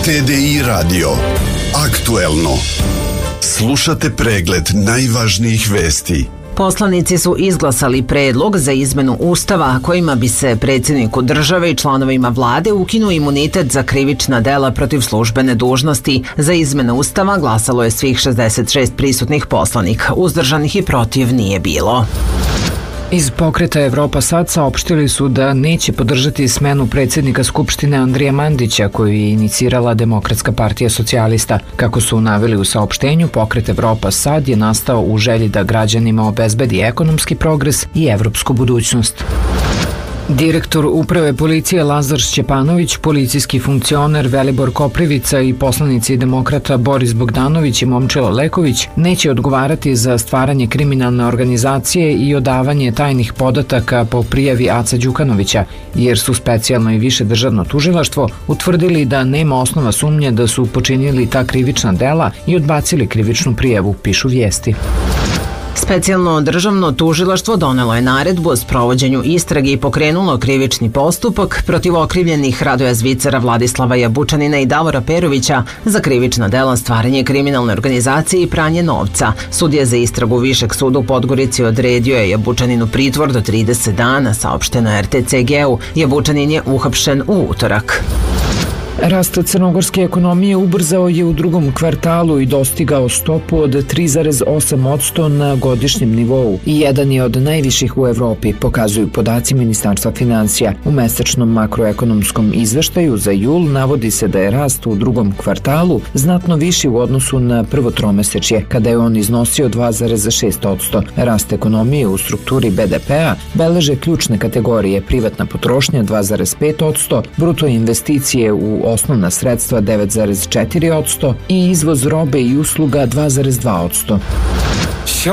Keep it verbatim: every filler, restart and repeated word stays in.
T D I radio. Aktuelno. Slušate pregled najvažnijih vesti. Poslanici su izglasali predlog za izmenu Ustava kojima bi se predsjedniku države i članovima vlade ukinuo imunitet za krivična dela protiv službene dužnosti. Za izmenu Ustava glasalo je svih šezdeset šest prisutnih poslanika. Uzdržanih i protiv nije bilo. Iz pokreta Evropa sad saopštili su da neće podržati smenu predsjednika Skupštine Andrija Mandića koju je inicirala Demokratska partija socijalista. Kako su naveli u saopštenju, pokret Evropa sad je nastao u želji da građanima obezbedi ekonomski progres i evropsku budućnost. Direktor Uprave policije Lazar Šćepanović, policijski funkcioner Velibor Koprivica i poslanici demokrata Boris Bogdanović i Momčilo Leković neće odgovarati za stvaranje kriminalne organizacije i odavanje tajnih podataka po prijavi Aca Đukanovića, jer su specijalno i više državno tužilaštvo utvrdili da nema osnova sumnje da su počinili ta krivična dela i odbacili krivičnu prijavu, pišu vijesti. Specijalno državno tužilaštvo donelo je naredbu o sprovođenju istrage i pokrenulo krivični postupak protiv okrivljenih Radoja Zvicera, Vladislava Jabučanina i Davora Perovića za krivična dela stvaranje kriminalne organizacije i pranje novca. Sudija za istragu Višeg suda u Podgorici odredio je Jabučaninu pritvor do trideset dana, saopšteno je R T C G-u. Jabučanin je uhapšen u utorak. Rast crnogorske ekonomije ubrzao je u drugom kvartalu i dostigao stopu od tri zarez osam posto na godišnjem nivou i jedan je od najviših u Evropi, pokazuju podaci Ministarstva financija. U mesečnom makroekonomskom izveštaju za jul navodi se da je rast u drugom kvartalu znatno viši u odnosu na prvo tromesečje, kada je on iznosio dva zarez šest posto. Rast ekonomije u strukturi B D P-a beleže ključne kategorije: privatna potrošnja dva zarez pet posto, bruto investicije u osnovna sredstva devet zarez četiri posto i izvoz robe i usluga dva zarez dva posto.